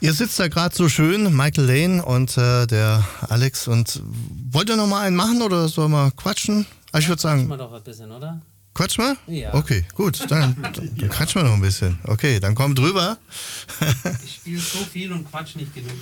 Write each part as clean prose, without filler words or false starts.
Ihr sitzt da gerade so schön, Michael Lane und der Alex. Und wollt ihr noch mal einen machen oder sollen wir quatschen? Ich würde sagen... Quatschen wir doch ein bisschen, oder? Quatsch mal? Ja. Okay, gut. Dann quatschen wir noch ein bisschen. Okay, dann kommt drüber. Ich spiele so viel und quatsch nicht genug.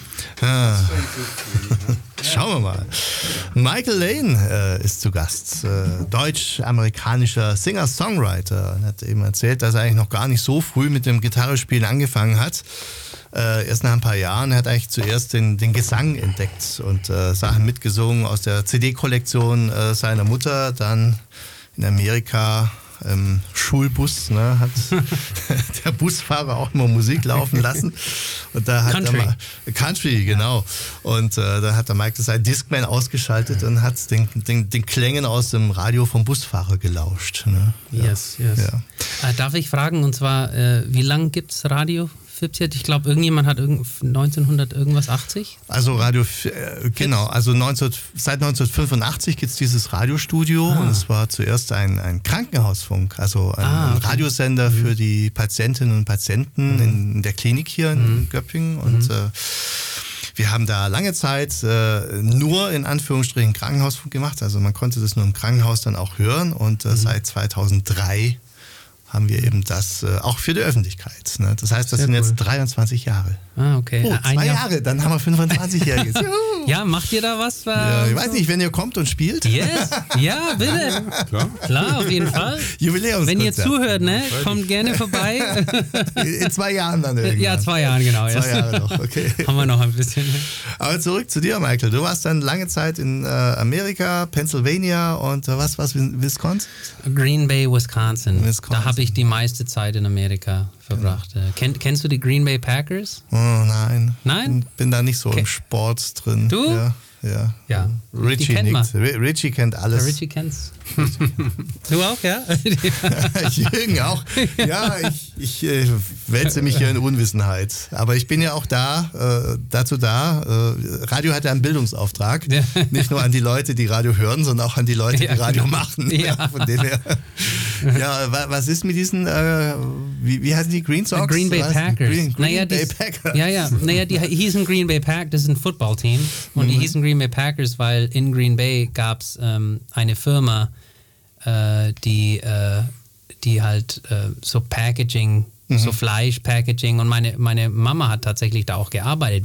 Schauen wir mal. Michael Lane ist zu Gast. Deutsch-amerikanischer Singer-Songwriter. Er hat eben erzählt, dass er eigentlich noch gar nicht so früh mit dem Gitarrespielen angefangen hat. Erst nach ein paar Jahren. Er hat eigentlich zuerst den Gesang entdeckt und Sachen mitgesungen aus der CD-Kollektion seiner Mutter. Dann in Amerika im Schulbus, ne, hat der Busfahrer auch immer Musik laufen lassen. Und da hat Country, genau. Und da hat der Michael seinen Discman ausgeschaltet und hat den Klängen aus dem Radio vom Busfahrer gelauscht. Ne? Yes. Ja. Darf ich fragen, und zwar, wie lange gibt es Radio? Ich glaube, irgendjemand hat 1900 irgendwas 80? Also Radio, genau, also seit 1985 gibt es dieses Radiostudio und es war zuerst ein Krankenhausfunk, also ein Radiosender für die Patientinnen und Patienten in der Klinik hier in Göppingen und wir haben da lange Zeit nur in Anführungsstrichen Krankenhausfunk gemacht, also man konnte das nur im Krankenhaus dann auch hören und seit 2003 haben wir eben das auch für die Öffentlichkeit. Ne? Das heißt, das sind jetzt 23 Jahre. Ah, okay. Oh, 2 Jahre, dann haben wir 25-Jähriges. Ja, macht ihr da was? Ja, ich weiß nicht, wenn ihr kommt und spielt. Yes, ja, bitte. Klar, auf jeden Fall. Jubiläumskonzert. Wenn ihr zuhört, ne, kommt gerne vorbei. In 2 Jahren dann irgendwann. Ja, 2 Jahren, genau. 2 Jahre noch, okay. Haben wir noch ein bisschen. Aber zurück zu dir, Michael. Du warst dann lange Zeit in Amerika, Pennsylvania und was, Wisconsin? Green Bay, Wisconsin. Da habe ich die meiste Zeit in Amerika verbracht. Genau. Kennst du die Green Bay Packers? Oh, nein. Nein? Bin da nicht so im Sport drin. Du? Ja. Richie nickt. Richie kennt alles. Richie kennt's. Du auch, ja? Jürgen auch. Ja, ich wälze mich hier in Unwissenheit. Aber ich bin ja auch dazu da. Radio hat ja einen Bildungsauftrag. Ja. Nicht nur an die Leute, die Radio hören, sondern auch an die Leute, die Radio machen. Ja. Von dem her. Ja, was ist mit diesen, wie heißen die? Green Sox? Green Bay Packers. Green Bay Packers. Naja, die hießen Green Bay Packers, das ist ein Footballteam. Und die hießen Green Bay Packers, weil in Green Bay gab es eine Firma, die halt so Packaging, so Fleischpackaging, und meine Mama hat tatsächlich da auch gearbeitet,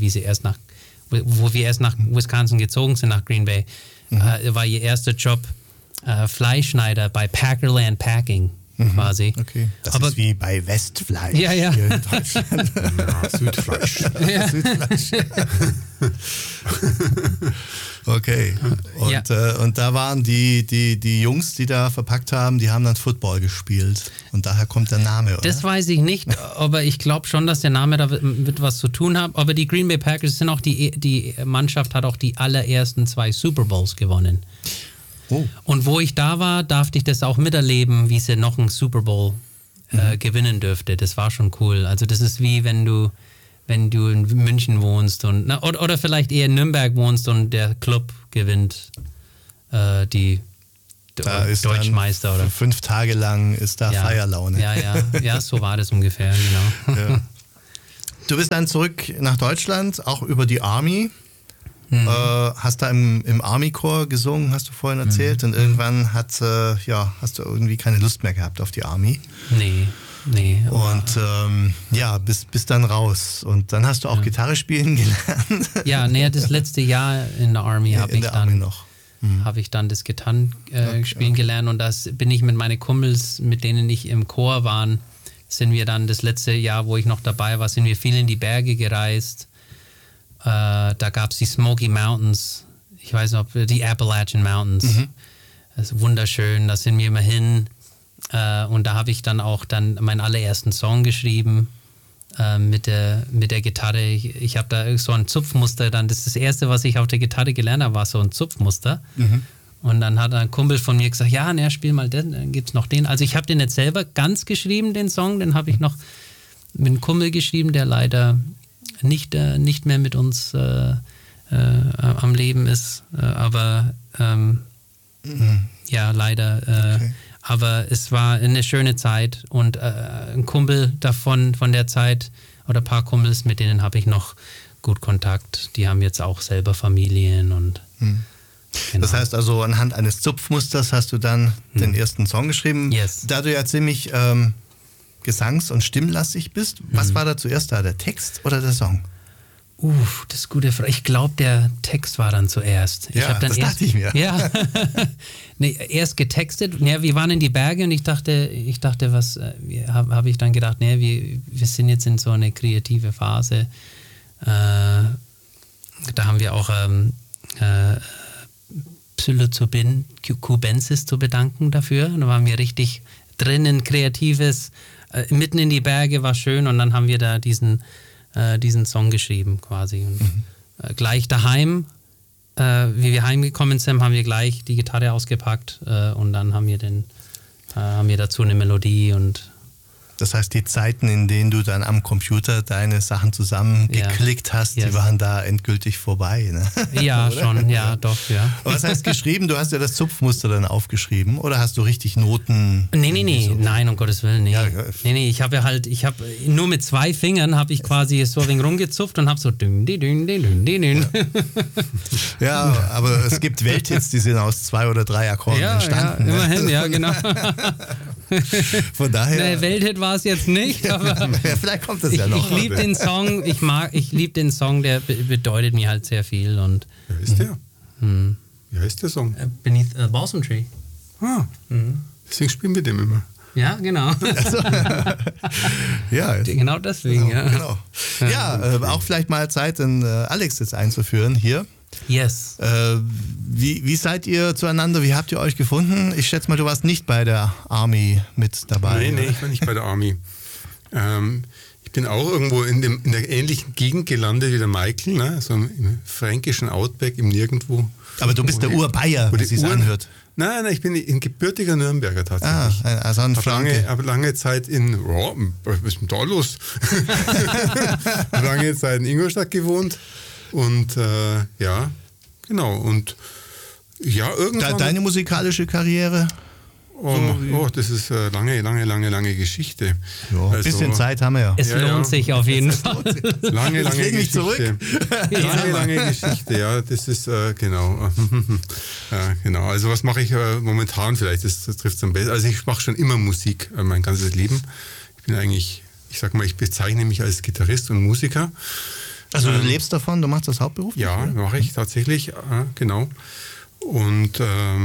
wo wir erst nach Wisconsin gezogen sind, nach Green Bay. War ihr erster Job Fleischschneider bei Packerland Packing. Quasi. Okay. Das ist wie bei Westfleisch hier in Deutschland. Ja, Südfleisch. Ja. Südfleisch. Okay. Und da waren die Jungs, die da verpackt haben, die haben dann Football gespielt. Und daher kommt der Name, oder? Das weiß ich nicht, aber ich glaube schon, dass der Name damit was zu tun hat. Aber die Green Bay Packers sind auch die Mannschaft hat auch die allerersten 2 Super Bowls gewonnen. Oh. Und wo ich da war, durfte ich das auch miterleben, wie sie noch einen Super Bowl gewinnen dürfte. Das war schon cool. Also das ist wie wenn du in München wohnst oder vielleicht eher in Nürnberg wohnst und der Club gewinnt die Deutschmeister. Oder 5 Tage lang ist da Feierlaune. Ja, so war das ungefähr, genau. Ja. Du bist dann zurück nach Deutschland, auch über die Army. Hast da im Army-Chor gesungen, hast du vorhin erzählt, und irgendwann hast du irgendwie keine Lust mehr gehabt auf die Army. Nee. Und bist dann raus. Und dann hast du auch Gitarre spielen gelernt. Ja, das letzte Jahr in der Army habe ich dann das Gitarrenspielen gelernt, und das bin ich mit meinen Kumpels, mit denen ich im Chor war, sind wir dann das letzte Jahr, wo ich noch dabei war, sind wir viel in die Berge gereist. Da gab es die Smoky Mountains, ich weiß nicht, die Appalachian Mountains. Das ist wunderschön, da sind wir immer hin. Und da habe ich dann auch meinen allerersten Song geschrieben mit der Gitarre. Ich habe da so ein Zupfmuster, das ist das Erste, was ich auf der Gitarre gelernt habe, war so ein Zupfmuster. Und dann hat ein Kumpel von mir gesagt, spiel mal den, dann gibt es noch den. Also ich habe den nicht selber ganz geschrieben, den Song, den habe ich noch mit einem Kumpel geschrieben, der leider nicht mehr mit uns am Leben ist, aber leider. Okay. Aber es war eine schöne Zeit, und ein Kumpel von der Zeit oder ein paar Kumpels, mit denen habe ich noch gut Kontakt. Die haben jetzt auch selber Familien und genau. Das heißt also, anhand eines Zupfmusters hast du dann den ersten Song geschrieben. Yes. Da du ja ziemlich gesangs- und stimmlastig bist, was war da zuerst da, der Text oder der Song? Das ist eine gute Frage. Ich glaube, der Text war dann zuerst. Das dachte ich mir. Ja, nee, erst getextet. Ja, wir waren in die Berge und ich dachte, was habe ich dann gedacht? Nee, wir sind jetzt in so eine kreative Phase. Da haben wir auch Psilocybin cubensis zu bedanken dafür. Da waren wir richtig drinnen, kreatives, mitten in die Berge, war schön und dann haben wir da diesen Song geschrieben quasi. Und, gleich daheim, wie wir heimgekommen sind, haben wir gleich die Gitarre ausgepackt und dann haben wir dazu eine Melodie und das heißt, die Zeiten, in denen du dann am Computer deine Sachen zusammengeklickt hast, die waren da endgültig vorbei. Ne? Ja, schon, ja, doch, ja. Aber was heißt geschrieben? Du hast ja das Zupfmuster dann aufgeschrieben oder hast du richtig Noten? Nee, nein, um Gottes Willen, nee. Ja, nee, ich habe nur mit 2 Fingern habe ich quasi so ein wenig rumgezupft und habe so dün. Ja, aber es gibt Welthits, die sind aus 2 oder 3 Akkorden entstanden. Ja, immerhin, ja, genau. Von daher. Nee, Welthit war es jetzt nicht, aber vielleicht kommt das ja noch. Ich liebe den Song, ich liebe den Song, der bedeutet mir halt sehr viel. Und wer ist der? Wie heißt der Song? Beneath a Balsam Tree. Deswegen spielen wir den immer. Ja, genau. Ja, genau deswegen, genau. Ja, auch vielleicht mal Zeit, den Alex jetzt einzuführen hier. Yes. Wie seid ihr zueinander? Wie habt ihr euch gefunden? Ich schätze mal, du warst nicht bei der Army mit dabei. Nee, ich war nicht bei der Army. Ich bin auch irgendwo in der ähnlichen Gegend gelandet wie der Michael, ne? So im fränkischen Outback, im Nirgendwo. Aber du bist der Urbayer, wie es sich anhört. Nein, ich bin ein gebürtiger Nürnberger tatsächlich. Also ein Franke. Habe lange Zeit was ist denn da los? Lange Zeit in Ingolstadt gewohnt. Und ja, genau. Und ja, irgendwann. Deine musikalische Karriere? Das ist lange Geschichte. Ja, ein bisschen Zeit haben wir ja. Es lohnt sich auf jeden Fall. Lange Geschichte. Zurück. Lange Geschichte, ja, das ist genau. Ja, genau. Also was mache ich momentan vielleicht? Das trifft es am besten. Also ich mache schon immer Musik, mein ganzes Leben. Ich bin eigentlich, ich bezeichne mich als Gitarrist und Musiker. Also du lebst davon, du machst das hauptberuflich? Ja, mache ich tatsächlich, genau. Und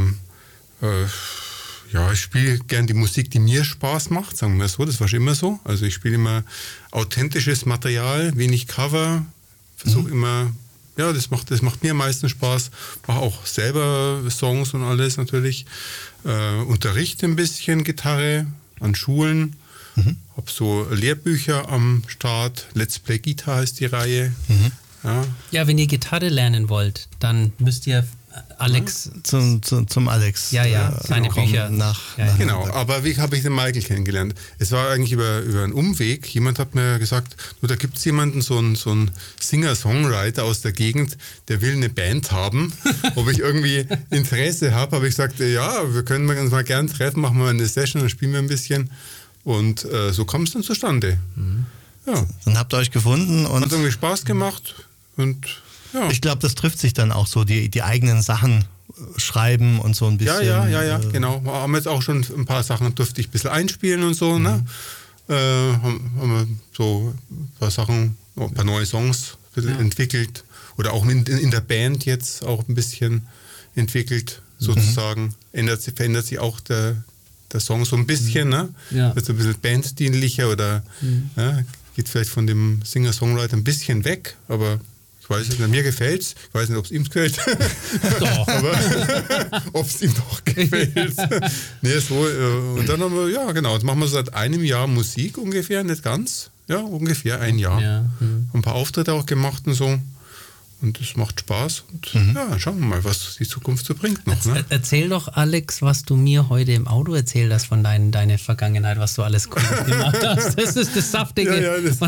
ich spiele gern die Musik, die mir Spaß macht, sagen wir so, das war schon immer so. Also ich spiele immer authentisches Material, wenig Cover, versuche immer, das macht mir am meisten Spaß. Mache auch selber Songs und alles natürlich. Unterrichte ein bisschen Gitarre an Schulen. Habe so Lehrbücher am Start. Let's Play Guitar heißt die Reihe. Ja, wenn ihr Gitarre lernen wollt, dann müsst ihr Alex... Zum Alex. Ja, seine Bücher. Genau, aber wie habe ich den Michael kennengelernt? Es war eigentlich über einen Umweg. Jemand hat mir gesagt, da gibt es jemanden, so einen Singer-Songwriter aus der Gegend, der will eine Band haben. Ob ich irgendwie Interesse habe ich gesagt, ja, wir können uns mal gern treffen, machen wir eine Session, dann spielen wir ein bisschen. Und so kam es dann zustande. Ja. Dann habt ihr euch gefunden und hat irgendwie Spaß gemacht und ja. Ich glaube, das trifft sich dann auch so, die eigenen Sachen schreiben und so ein bisschen. Ja, genau. Wir haben jetzt auch schon ein paar Sachen, durfte ich ein bisschen einspielen und so, ne? Haben wir so ein paar Sachen, ein paar neue Songs entwickelt oder auch in der Band jetzt auch ein bisschen entwickelt, sozusagen. Verändert sich auch der Song so ein bisschen, ne? Ja. Wird so ein bisschen banddienlicher oder geht vielleicht von dem Singer-Songwriter ein bisschen weg, aber ich weiß nicht, mir gefällt's. Ich weiß nicht, ob es ihm gefällt. Doch. Aber ob es ihm doch gefällt. Nee, so, und dann haben wir, jetzt machen wir seit einem Jahr Musik ungefähr, nicht ganz. Ja, ungefähr ein Jahr. Ja. Ein paar Auftritte auch gemacht und so. Und es macht Spaß. Und schauen wir mal, was die Zukunft so bringt noch. Ne? Erzähl doch, Alex, was du mir heute im Auto erzählt hast von deiner Vergangenheit, was du alles gut gemacht hast. Das ist das Saftige. Das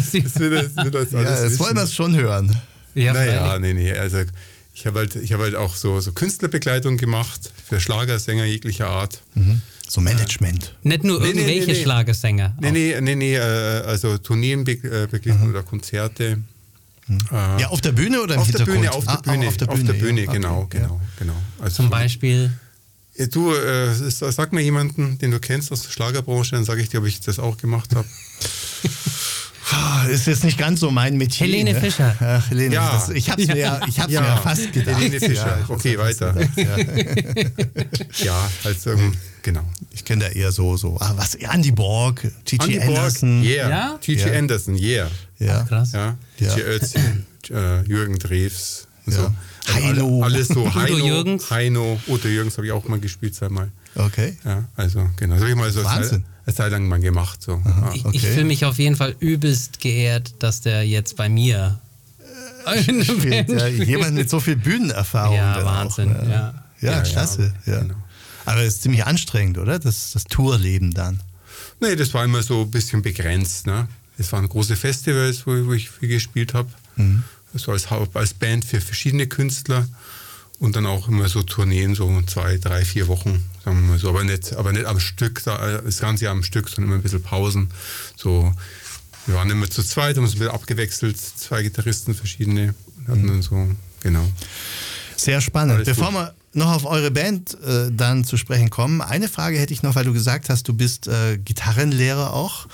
wollen wir es schon hören. Ja, nee. Also ich habe halt auch so Künstlerbegleitung gemacht für Schlagersänger jeglicher Art. So Management. Nicht nur irgendwelche Schlagersänger. Nee, also Tourneen begleiten oder Konzerte. Ja, auf der Bühne oder im Hintergrund? Auf der Bühne, genau. Also zum Beispiel? Du, sag mir jemanden, den du kennst aus der Schlagerbranche, dann sage ich dir, ob ich das auch gemacht habe. Ist jetzt nicht ganz so mein Metier. Helene Fischer. Ach, Helene, ja. Ich hab's mir ja fast gedacht. Helene Fischer, okay, weiter. Ja, also, genau. Ich kenne da eher so. Was? Andy Borg, T.G. Anderson. Yeah. T.G. Anderson, yeah. Ja. Ach, krass. Ja. T.G. Ötzi, Jürgen Drews und so. Heino. Alles so. Heino, Udo Jürgens habe ich auch mal gespielt, einmal. Okay. Ja, also, genau. Das habe ich mal so Wahnsinn. eine Zeit lang mal gemacht. So. Aha, okay. Ich fühle mich auf jeden Fall übelst geehrt, dass der jetzt bei mir spielt. Ja, jemand mit so viel Bühnenerfahrung. Ja, Wahnsinn. Auch, ja, klasse. Ja. Genau. Aber es ist ziemlich anstrengend, oder? Das Tourleben dann. Nee, das war immer so ein bisschen begrenzt. Ne? Es waren große Festivals, wo ich viel gespielt habe. Das war als Band für verschiedene Künstler. Und dann auch immer so Tourneen, so 2, 3, 4 Wochen, sagen wir mal so. Aber nicht am Stück, das ganze Jahr am Stück, sondern immer ein bisschen Pausen. So, wir waren immer zu zweit, haben uns ein bisschen abgewechselt, 2 Gitarristen, verschiedene. Und hatten dann so, genau. Sehr spannend. Alles Bevor gut. wir noch auf eure Band dann zu sprechen kommen, eine Frage hätte ich noch, weil du gesagt hast, du bist Gitarrenlehrer auch.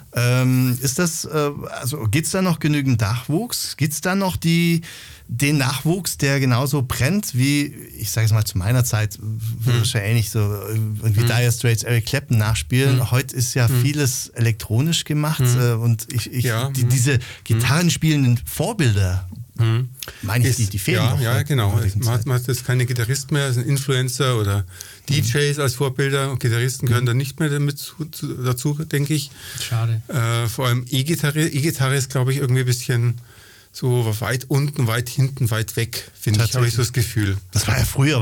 Ist das, gibt es da noch genügend Nachwuchs? Gibt es da noch den Nachwuchs, der genauso brennt wie, ich sage es mal, zu meiner Zeit, wahrscheinlich so irgendwie Dire Straits, Eric Clapton nachspielen. Heute ist ja vieles elektronisch gemacht und diese gitarrenspielenden Vorbilder, meine ich, die fehlen noch. Ja, genau. Man hat jetzt keine Gitarristen mehr, es sind Influencer oder DJs als Vorbilder und Gitarristen gehören da nicht mehr dazu, denke ich. Schade. Vor allem E-Gitarre ist, glaube ich, irgendwie ein bisschen so weit unten, weit hinten, weit weg, finde ich, habe ich so das Gefühl. Das war ja früher,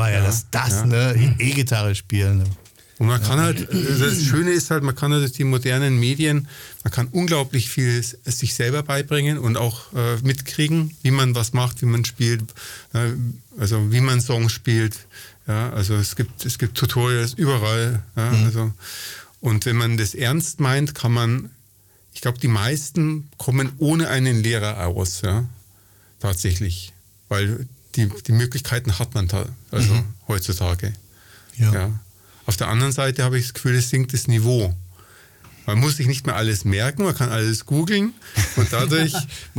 ne? E-Gitarre spielen. Und man kann halt, das Schöne ist halt, man kann halt durch die modernen Medien, man kann unglaublich viel sich selber beibringen und auch mitkriegen, wie man was macht, wie man spielt, also wie man Songs spielt. Ja, also es gibt Tutorials überall. Ja, also, und wenn man das ernst meint, kann man, ich glaube, die meisten kommen ohne einen Lehrer aus, ja, tatsächlich, weil die Möglichkeiten hat man heutzutage. Ja. Auf der anderen Seite habe ich das Gefühl, es sinkt das Niveau. Man muss sich nicht mehr alles merken, man kann alles googeln und dadurch,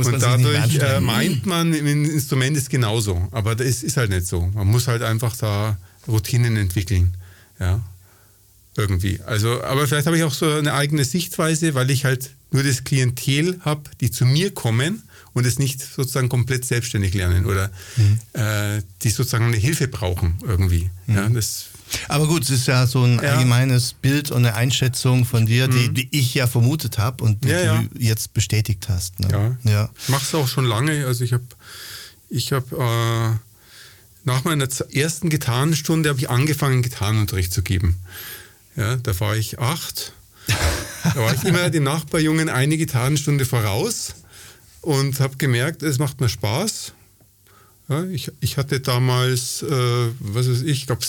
meint man, ein Instrument ist genauso. Aber das ist halt nicht so. Man muss halt einfach da Routinen entwickeln. Ja, irgendwie. Also, aber vielleicht habe ich auch so eine eigene Sichtweise, weil ich halt nur das Klientel habe, die zu mir kommen und es nicht sozusagen komplett selbstständig lernen oder die sozusagen eine Hilfe brauchen irgendwie. Ja, aber gut, es ist ja so ein allgemeines Bild und eine Einschätzung von dir, die ich ja vermutet habe und die du jetzt bestätigt hast. Ne? Ja. Ich mache es auch schon lange. Also ich habe nach meiner ersten Gitarrenstunde habe ich angefangen, Gitarrenunterricht zu geben. Ja, da war ich 8. Da war ich immer dem Nachbarjungen eine Gitarrenstunde voraus und habe gemerkt, es macht mir Spaß. Ja, ich hatte damals, ich glaube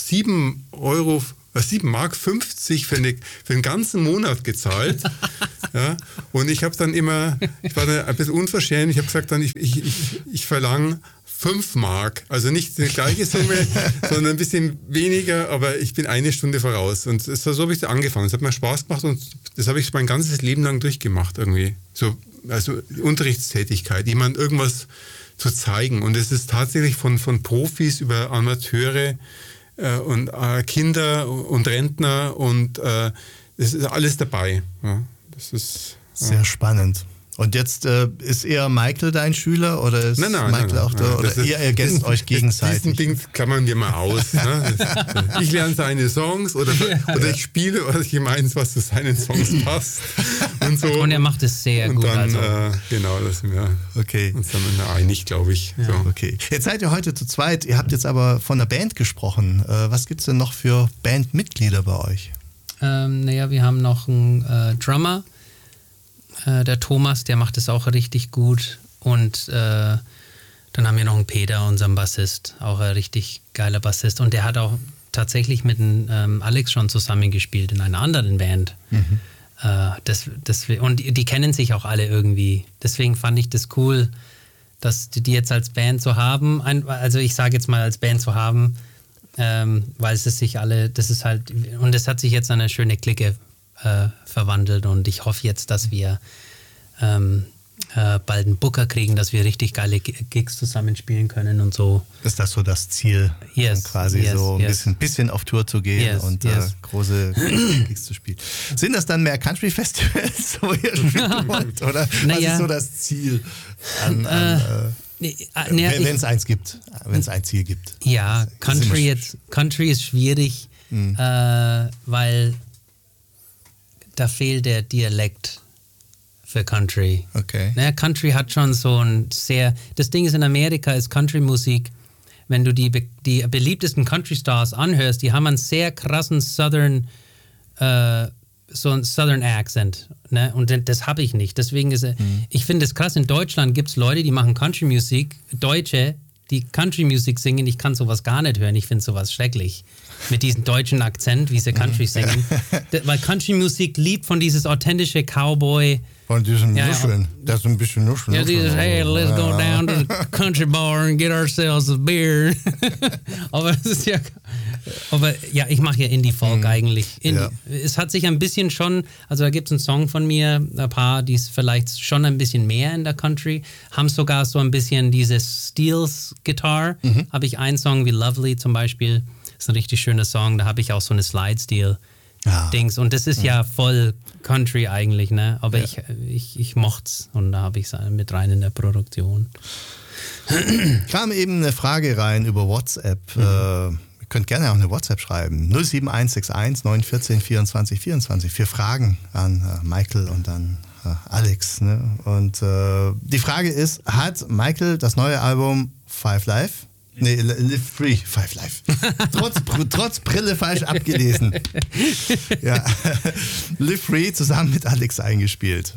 7,50 Mark für den ganzen Monat gezahlt. Ja, und ich habe dann immer, ich war da ein bisschen unverschämt, ich habe gesagt, dann ich verlange 5 Mark, also nicht die gleiche Summe, sondern ein bisschen weniger, aber ich bin eine Stunde voraus. Und so habe ich da angefangen. Es hat mir Spaß gemacht und das habe ich mein ganzes Leben lang durchgemacht irgendwie. So, also Unterrichtstätigkeit, jemand irgendwas zu zeigen. Und es ist tatsächlich von Profis über Amateure und Kinder und Rentner und es ist alles dabei. Ja, das ist sehr spannend. Und jetzt ist eher Michael dein Schüler oder ist Michael auch da? Oder ihr ergänzt euch gegenseitig? Diesen Ding klammern wir mal aus. Ne? Ich lerne seine Songs oder ich spiele, was ich meine, was zu seinen Songs passt. Und so. Und er macht es sehr gut. Und dann, genau, das sind wir uns dann einig, glaube ich. Ja. So. Okay. Jetzt seid ihr heute zu zweit. Ihr habt jetzt aber von der Band gesprochen. Was gibt es denn noch für Bandmitglieder bei euch? Wir haben noch einen Drummer. Der Thomas, der macht es auch richtig gut. Und dann haben wir noch einen Peter, unseren Bassist, auch ein richtig geiler Bassist. Und der hat auch tatsächlich mit Alex schon zusammengespielt in einer anderen Band. Und die kennen sich auch alle irgendwie. Deswegen fand ich das cool, dass die jetzt als Band zu haben, also ich sage jetzt mal als Band zu haben, weil es sich alle, das ist halt, und es hat sich jetzt in eine schöne Clique verwandelt und ich hoffe jetzt, dass wir bald einen Booker kriegen, dass wir richtig geile Gigs zusammenspielen können und so. Ist das so das Ziel, quasi so ein bisschen auf Tour zu gehen und große Gigs zu spielen? Sind das dann mehr Country-Festivals, wo ihr spielen wollt, oder was ist so das Ziel? Wenn es eins gibt, wenn es ein Ziel gibt. Ja, Country ist schwierig, weil da fehlt der Dialekt für Country. Okay. Naja, Country hat schon so ein das Ding ist, in Amerika ist Country-Musik, wenn du die beliebtesten Country-Stars anhörst, die haben einen sehr krassen Southern Accent. Ne? Und das habe ich nicht. Deswegen ich finde es krass, in Deutschland gibt es Leute, die machen Country-Musik, Deutsche, die Country-Musik singen, ich kann sowas gar nicht hören, ich finde sowas schrecklich. Mit diesem deutschen Akzent, wie sie Country singen. Weil Country-Musik liebt von dieses authentische Cowboy. Von diesem Nuscheln. Das ist ein bisschen Nuscheln. Ja, dieses, hey, let's go down to the country bar and get ourselves a beer. Aber ich mache ja Indie-Folk eigentlich. Es hat sich ein bisschen schon, also da gibt es einen Song von mir, ein paar, die ist vielleicht schon ein bisschen mehr in der Country, haben sogar so ein bisschen dieses Steels-Gitarre. Habe ich einen Song wie Lovely zum Beispiel. Das ist ein richtig schöner Song, da habe ich auch so eine Slide-Steel-Dings und das ist ja voll Country eigentlich, ne? Aber ich mocht's und da habe ich es mit rein in der Produktion. Kam eben eine Frage rein über WhatsApp. Ihr könnt gerne auch eine WhatsApp schreiben. 07161 914 24 24 für Fragen an Michael und an Alex. Ne? Und die Frage ist, hat Michael das neue Album Five Live? Nee, Live Free, Five Live. Trotz Brille falsch abgelesen. Ja. Live Free zusammen mit Alex eingespielt.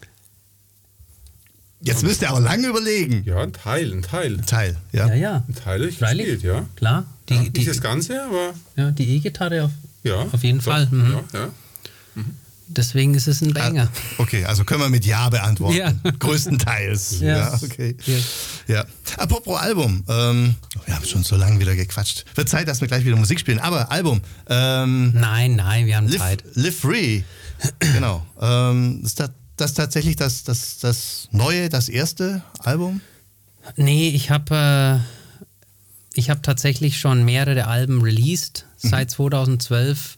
Jetzt müsst ihr auch lange überlegen. Ja, ein Teil. Ein Teil, ja. Ja. Ein Teil ich gespielt, ja. Klar. Nicht das Ganze, aber... Ja, die E-Gitarre auf jeden Fall. Ja. Deswegen ist es ein Banger. Okay, also können wir mit Ja beantworten. Ja. Größtenteils. Ja, okay. Yes. Ja. Apropos Album. Wir haben schon so lange wieder gequatscht. Wird Zeit, dass wir gleich wieder Musik spielen. Aber Album. Nein, wir haben Zeit. Live Free. Genau. Ist das tatsächlich das neue, das erste Album? Nee, ich habe tatsächlich schon mehrere Alben released seit 2012.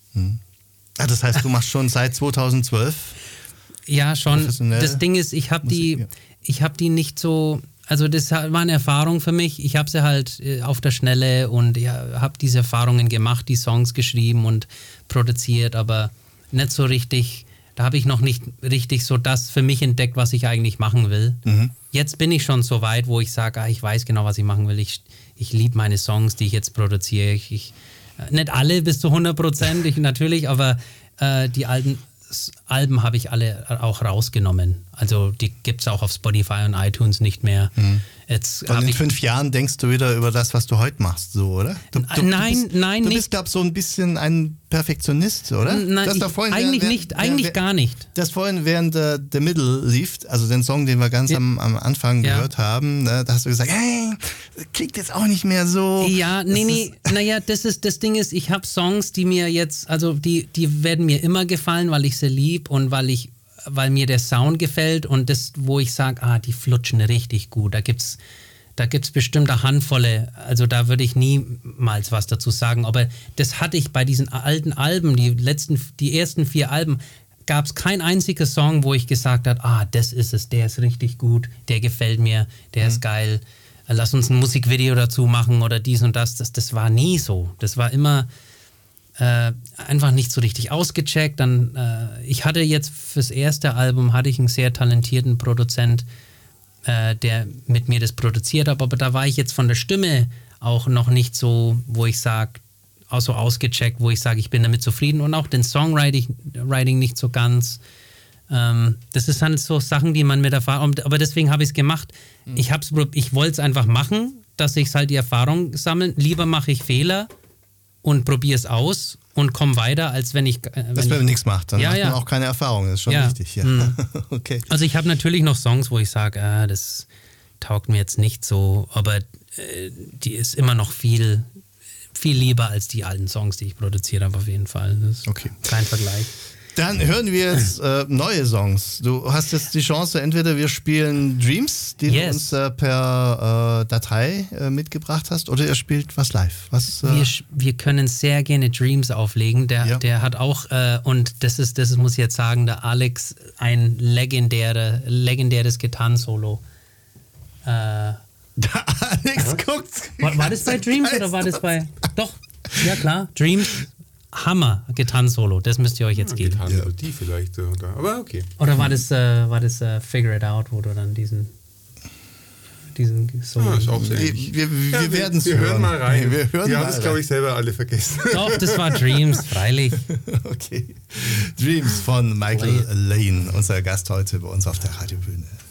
Das heißt, du machst schon seit 2012? Ja, schon. Das Ding ist, ich habe die nicht so, also das war eine Erfahrung für mich. Ich habe sie halt auf der Schnelle und habe diese Erfahrungen gemacht, die Songs geschrieben und produziert, aber nicht so richtig, da habe ich noch nicht richtig so das für mich entdeckt, was ich eigentlich machen will. Jetzt bin ich schon so weit, wo ich sage, ich weiß genau, was ich machen will. Ich liebe meine Songs, die ich jetzt produziere. Nicht alle bis zu 100%, natürlich, aber die alten Alben habe ich alle auch rausgenommen. Also die gibt es auch auf Spotify und iTunes nicht mehr. Jetzt und in 5 Jahren denkst du wieder über das, was du heute machst, so, oder? Nein, du bist, glaube ich, so ein bisschen ein Perfektionist, oder? Nein, gar nicht. Das vorhin während The Middle lief, also den Song, den wir ganz am Anfang gehört haben, da hast du gesagt, hey, klingt jetzt auch nicht mehr so. Ja, naja, das Ding ist, ich habe Songs, die mir jetzt, also die werden mir immer gefallen, weil ich sie lieb und weil mir der Sound gefällt und das, wo ich sage, die flutschen richtig gut. Da gibt's bestimmt eine Handvolle, also da würde ich niemals was dazu sagen, aber das hatte ich bei diesen alten Alben, die ersten 4 Alben, gab es kein einziger Song, wo ich gesagt habe, das ist es, der ist richtig gut, der gefällt mir, der ist geil, lass uns ein Musikvideo dazu machen oder dies und das. Das war nie so. Das war immer einfach nicht so richtig ausgecheckt. Dann, ich hatte jetzt fürs erste Album einen sehr talentierten Produzent, der mit mir das produziert hat, aber da war ich jetzt von der Stimme auch noch nicht so, wo ich sage, auch so ausgecheckt, wo ich sage, ich bin damit zufrieden und auch den Songwriting nicht so ganz. Das ist halt so Sachen, die man mit Erfahrung, aber deswegen habe ich es gemacht. Ich wollte es einfach machen, dass ich halt die Erfahrung sammeln. Lieber mache ich Fehler und probiere es aus und komme weiter, als wenn ich... wenn man nichts macht, dann hat man auch keine Erfahrung, das ist schon wichtig. Ja. Okay. Also ich habe natürlich noch Songs, wo ich sage, das taugt mir jetzt nicht so, aber die ist immer noch viel lieber als die alten Songs, die ich produziert habe, auf jeden Fall. Das ist kein Vergleich. Dann hören wir jetzt neue Songs. Du hast jetzt die Chance, entweder wir spielen Dreams, die du uns per Datei mitgebracht hast, oder ihr spielt was live. Wir können sehr gerne Dreams auflegen. Der hat auch, und das muss ich jetzt sagen, der Alex, ein legendäres Gitarrensolo. Der Alex guckt. War das bei Dreams oder war das bei... Doch, ja klar, Dreams. Hammer Gitarrensolo, das müsst ihr euch jetzt geben. Gitarrenmelodie vielleicht, aber okay. Oder war das Figure It Out, wo du dann diesen Solo... ist auch sehr wir werden es hören. Wir hören mal rein. Wir haben es, glaube ich, selber alle vergessen. Doch, das war Dreams, freilich. Okay. Dreams von Michael Lane, unser Gast heute bei uns auf der Radiobühne.